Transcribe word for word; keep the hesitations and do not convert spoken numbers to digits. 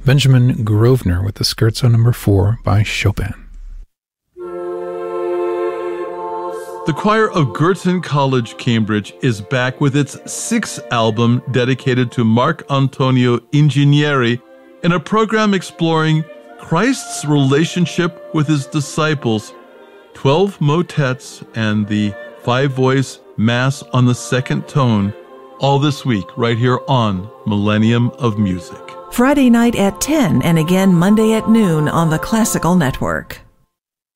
Benjamin Grosvenor with the Scherzo number four by Chopin. The choir of Girton College, Cambridge is back with its sixth album dedicated to Marc Antonio Ingegneri in a program exploring Christ's relationship with his disciples, twelve motets, and the five-voice Mass on the second tone, all this week right here on Millennium of Music. Friday night at ten and again Monday at noon on the Classical Network.